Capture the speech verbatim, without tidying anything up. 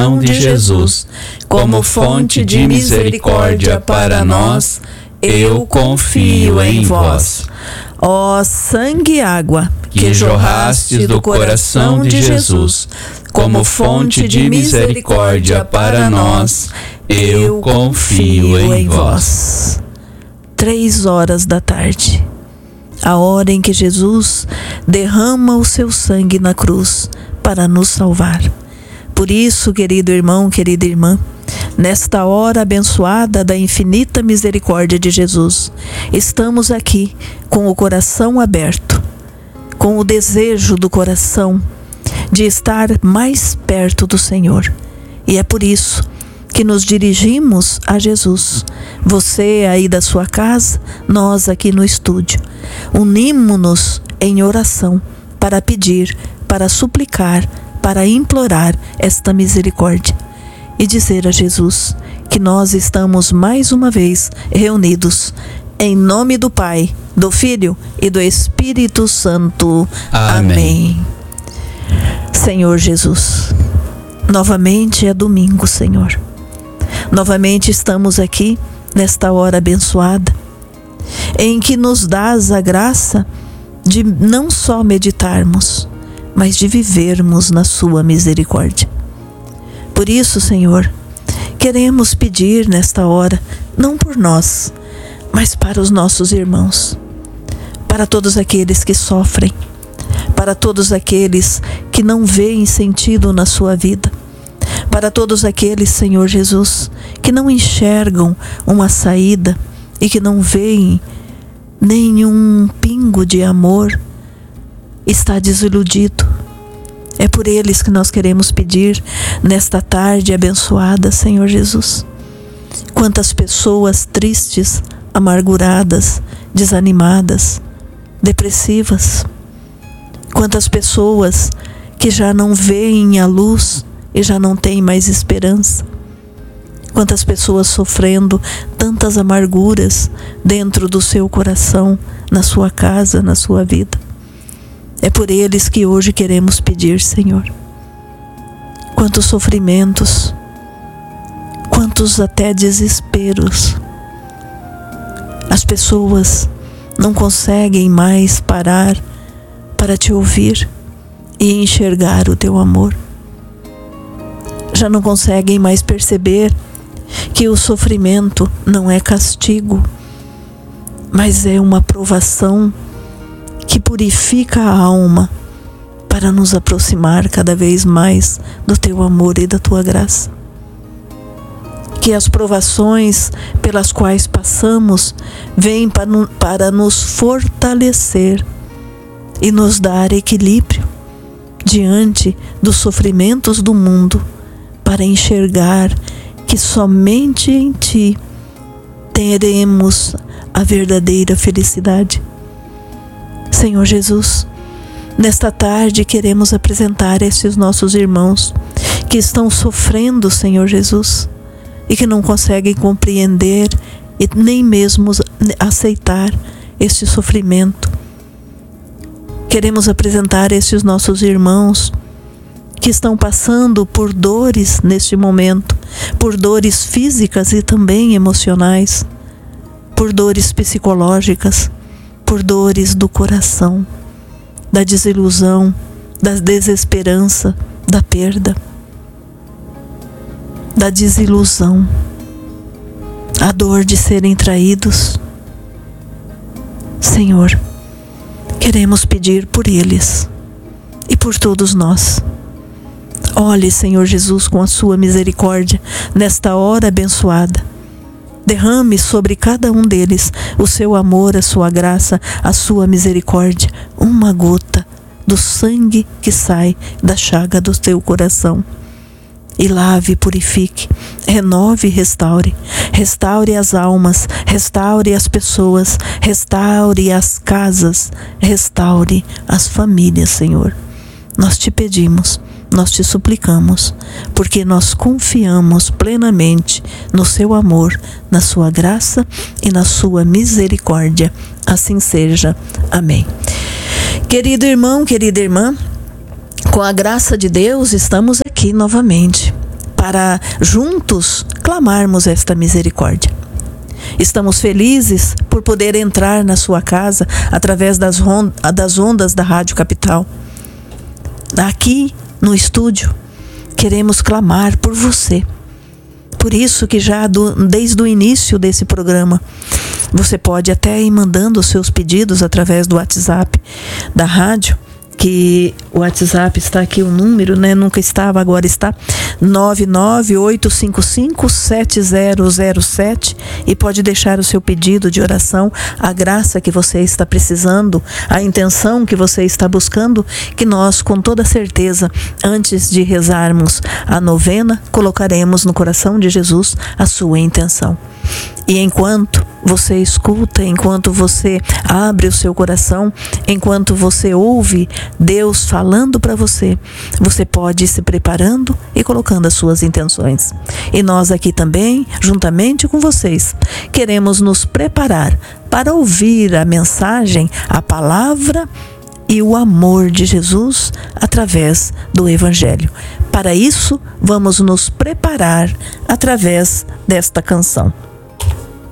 coração de Jesus, como fonte de misericórdia para nós, eu confio em vós. Ó sangue e água que jorraste do coração de Jesus, como fonte de misericórdia para nós, eu confio em vós. Três horas da tarde, a hora em que Jesus derrama o seu sangue na cruz para nos salvar. Por isso, querido irmão, querida irmã, nesta hora abençoada da infinita misericórdia de Jesus, estamos aqui com o coração aberto, com o desejo do coração de estar mais perto do Senhor. E é por isso que nos dirigimos a Jesus. Você aí da sua casa, nós aqui no estúdio, unimos-nos em oração para pedir, para suplicar, para implorar esta misericórdia e dizer a Jesus que nós estamos mais uma vez reunidos em nome do Pai, do Filho e do Espírito Santo. Amém. Amém. Senhor Jesus, novamente é domingo, Senhor. Novamente estamos aqui nesta hora abençoada, em que nos dás a graça de não só meditarmos, mas de vivermos na sua misericórdia. Por isso, Senhor, queremos pedir nesta hora, não por nós, mas para os nossos irmãos, para todos aqueles que sofrem, para todos aqueles que não veem sentido na sua vida, para todos aqueles, Senhor Jesus, que não enxergam uma saída e que não veem nenhum pingo de amor, está desiludido. É por eles que nós queremos pedir nesta tarde abençoada, Senhor Jesus. Quantas pessoas tristes, amarguradas, desanimadas, depressivas. Quantas pessoas que já não veem a luz e já não têm mais esperança. Quantas pessoas sofrendo tantas amarguras dentro do seu coração, na sua casa, na sua vida. É por eles que hoje queremos pedir, Senhor. Quantos sofrimentos, quantos até desesperos. As pessoas não conseguem mais parar para te ouvir e enxergar o teu amor. Já não conseguem mais perceber que o sofrimento não é castigo, mas é uma provação que purifica a alma para nos aproximar cada vez mais do teu amor e da tua graça. Que as provações pelas quais passamos vêm para, para nos fortalecer e nos dar equilíbrio diante dos sofrimentos do mundo, para enxergar que somente em Ti teremos a verdadeira felicidade. Senhor Jesus, nesta tarde queremos apresentar estes nossos irmãos que estão sofrendo, Senhor Jesus, e que não conseguem compreender e nem mesmo aceitar este sofrimento. Queremos apresentar estes nossos irmãos que estão passando por dores neste momento, por dores físicas e também emocionais, por dores psicológicas, por dores do coração, da desilusão, da desesperança, da perda, da desilusão, a dor de serem traídos. Senhor, queremos pedir por eles e por todos nós. Olhe, Senhor Jesus, com a sua misericórdia nesta hora abençoada. Derrame sobre cada um deles o seu amor, a sua graça, a sua misericórdia, uma gota do sangue que sai da chaga do teu coração. E lave, purifique, renove e restaure. Restaure as almas, restaure as pessoas, restaure as casas, restaure as famílias, Senhor. Nós te pedimos, nós te suplicamos, porque nós confiamos plenamente no seu amor, na sua graça e na sua misericórdia. Assim seja. Amém. Querido irmão, querida irmã, com a graça de Deus estamos aqui novamente para juntos clamarmos esta misericórdia. Estamos felizes por poder entrar na sua casa através das, das ondas da Rádio Capital. Aqui no estúdio, queremos clamar por você. Por isso que já do, desde o início desse programa, você pode até ir mandando os seus pedidos através do WhatsApp da rádio, que o WhatsApp está aqui, o número, né? Nunca estava, agora está, nove nove oito cinco cinco sete zero zero sete, e pode deixar o seu pedido de oração, a graça que você está precisando, a intenção que você está buscando, que nós, com toda certeza, antes de rezarmos a novena, colocaremos no coração de Jesus a sua intenção. E enquanto você escuta, enquanto você abre o seu coração, enquanto você ouve Deus falando para você, você pode ir se preparando e colocando as suas intenções. E nós aqui também, juntamente com vocês, queremos nos preparar para ouvir a mensagem, a palavra e o amor de Jesus através do Evangelho. Para isso, vamos nos preparar através desta canção.